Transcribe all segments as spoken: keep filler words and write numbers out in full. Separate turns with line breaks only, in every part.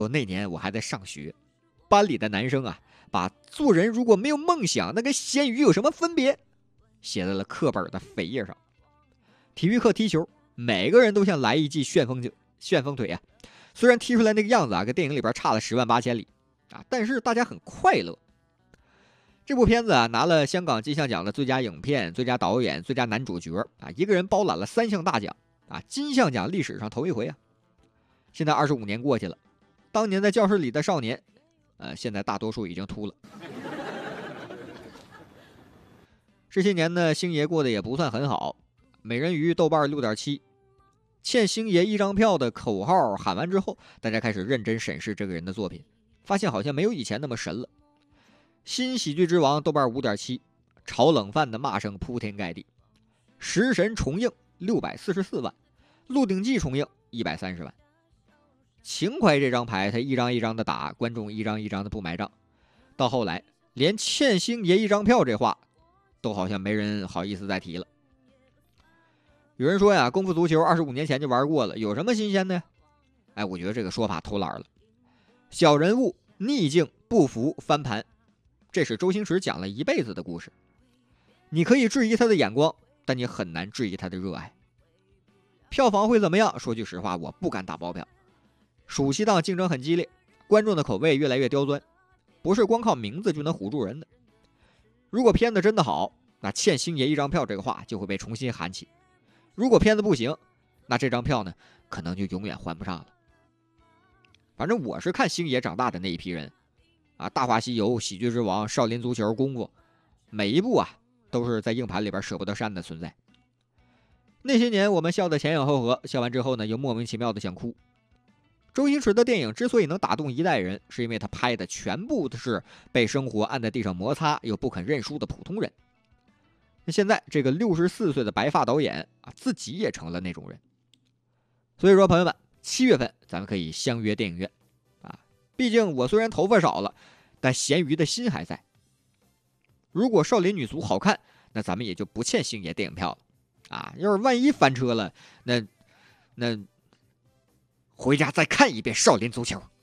我那年我还在上学，班里的男生啊，把做人如果没有梦想，那跟咸鱼有什么分别，写在了课本的扉页上。体育课踢球，每个人都像来一记旋风就旋风腿啊，虽然踢出来那个样子啊，跟电影里边差了十万八千里啊，但是大家很快乐。这部片子啊，拿了香港金像奖的最佳影片、最佳导演、最佳男主角啊，一个人包揽了三项大奖啊，金像奖历史上头一回啊。现在二十五年过去了，当年在教室里的少年，呃，现在大多数已经秃了。这些年呢，星爷过得也不算很好，美人鱼豆瓣 六点七， 欠星爷一张票的口号喊完之后，大家开始认真审视这个人的作品，发现好像没有以前那么神了。新喜剧之王豆瓣 五点七， 炒冷饭的骂声铺天盖地。食神重映六百四十四万，鹿鼎记重映一百三十万。情怀这张牌他一张一张的打，观众一张一张的不买账，到后来连欠星爷一张票这话都好像没人好意思再提了。有人说呀，功夫足球二十五年前就玩过了，有什么新鲜的呀？哎，我觉得这个说法偷懒了。小人物逆境不服翻盘，这是周星驰讲了一辈子的故事。你可以质疑他的眼光，但你很难质疑他的热爱。票房会怎么样？说句实话，我不敢打包票。暑期档竞争很激烈，观众的口味越来越刁钻，不是光靠名字就能唬住人的。如果片子真的好，那欠星爷一张票这个话就会被重新喊起。如果片子不行，那这张票呢，可能就永远还不上了。反正我是看星爷长大的那一批人啊，大话西游、喜剧之王、少林足球、功夫，每一部啊都是在硬盘里边舍不得删的存在。那些年我们笑得前仰后合，笑完之后呢又莫名其妙的想哭。周星驰的电影之所以能打动一代人，是因为他拍的全部都是被生活按在地上摩擦又不肯认输的普通人。那现在这个六十四岁的白发导演啊，自己也成了那种人。所以说朋友们，七月份咱们可以相约电影院啊，毕竟我虽然头发少了，但咸鱼的心还在。如果少林女足好看，那咱们也就不欠星爷电影票了啊！要是万一翻车了，那那回家再看一遍少林足球。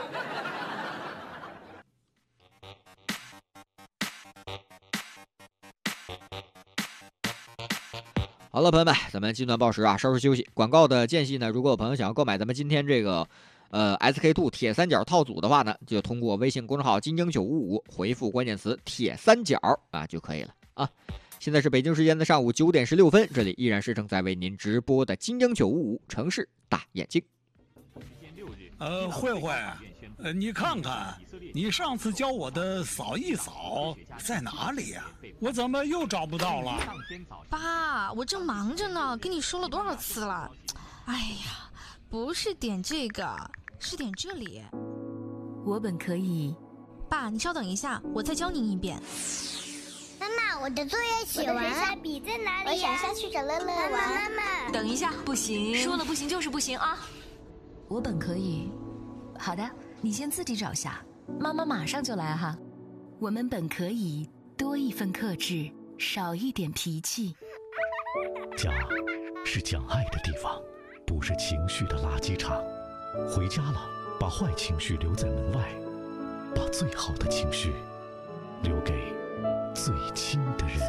好了，朋友们，咱们金段报时啊，稍事休息。广告的间隙呢，如果有朋友想要购买咱们今天这个呃 S K two 铁三角套组的话呢，就通过微信公众号金鹰九五五回复关键词铁三角啊就可以了啊。现在是北京时间的上午九点十六分，这里依然是正在为您直播的金鹰九五五城市大眼睛。
呃，慧慧，呃，你看看，你上次教我的扫一扫在哪里呀？我怎么又找不到了？
爸，我正忙着呢，跟你说了多少次了？哎呀，不是点这个，是点这里。
我本可以。
爸，你稍等一下，我再教您一遍。
妈妈，我的作业写完了，笔在哪里？我想下去找乐乐玩。妈妈，
等一下，不行，
说了不行就是不行啊。
我本可以。好的，你先自己找下，妈妈马上就来哈。我们本可以多一份克制，少一点脾气。
家是讲爱的地方，不是情绪的垃圾场。回家了，把坏情绪留在门外，把最好的情绪留给最亲的人。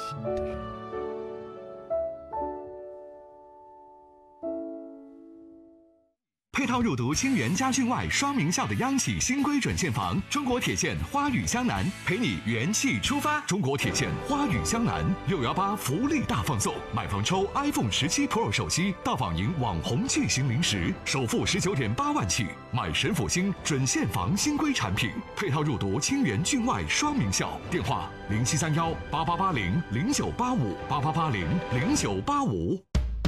配套入读清源家训外双名校的央企新规准现房，中国铁线花语江南陪你元气出发。中国铁线花语江南六幺八福利大放送，买房抽 iPhone 十七 Pro 手机，到访赢网红巨星零食，首付十九点八万起，买神府星准现房新规产品，配套入读清源郡外双名校。电话零七三幺八八八零零九八五八八八零零九八五。